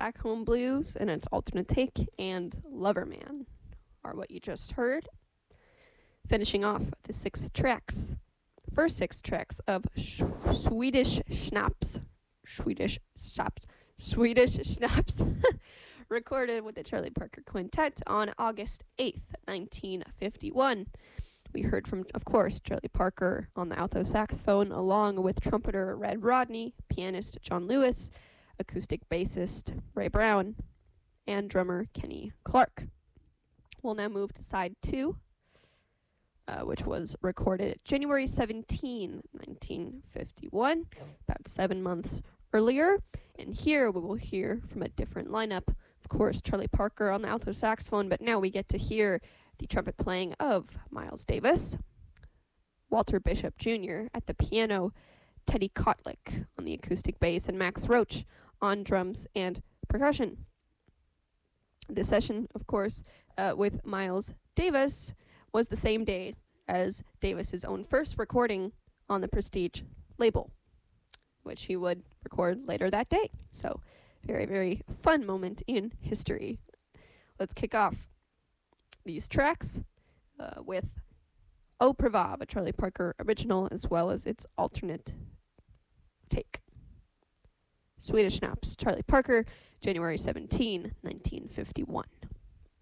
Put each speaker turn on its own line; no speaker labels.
Back Home Blues and its alternate take, and Lover Man are what you just heard. Finishing off the first six tracks of Swedish Schnapps, recorded with the Charlie Parker Quintet on August 8th, 1951. We heard from, of course, Charlie Parker on the alto saxophone, along with trumpeter Red Rodney, pianist John Lewis, acoustic bassist Ray Brown, and drummer Kenny Clark. We'll now move to side 2, which was recorded January 17, 1951, about 7 months earlier. And here we will hear from a different lineup. Of course, Charlie Parker on the alto saxophone, but now we get to hear the trumpet playing of Miles Davis, Walter Bishop Jr. at the piano, Teddy Kotlik on the acoustic bass, and Max Roach on drums and percussion. The session, of course, with Miles Davis was the same day as Davis's own first recording on the Prestige label, which he would record later that day. So, very, very fun moment in history. Let's kick off these tracks with Au Prévert, a Charlie Parker original, as well as its alternate take. Swedish Schnapps, Charlie Parker, January 17, 1951.